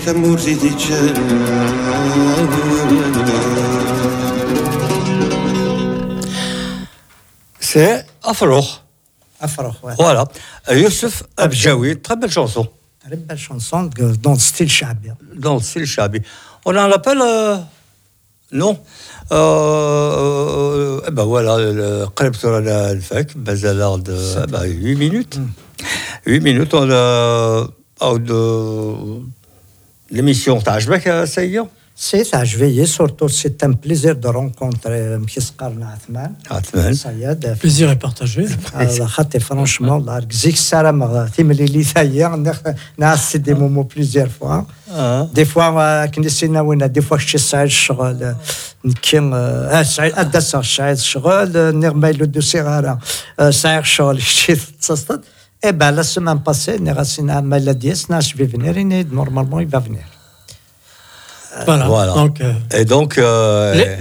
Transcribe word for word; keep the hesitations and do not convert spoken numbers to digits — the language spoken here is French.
C'est Afroch. Afroch, ouais. Voilà. Youssef Abjaoui, très belle chanson. Très belle chanson dans le style chabi. Dans le style chabi. On en appelle. Euh, non. Euh, eh ben voilà, le Qrib sur le Fek, Bazalard de huit minutes. huit minutes, on a. De l'émission, t'as joué avec Saïa? C'est ça, je vais surtout, c'est un plaisir de rencontrer M. Skarna Athman. Athman. Le plaisir est partagé. Franchement, Zik Salam, Timlili Saïa, on a assez des moments plusieurs fois. Des fois, des fois, je sais, je كان أدى الشاهد شغل نرميلو دو سيغارا ساير شغل شي تصطد et ben la semaine passée Nerasina Maladies je vais venir et normalement il va venir voilà, voilà. Donc, euh... et donc euh,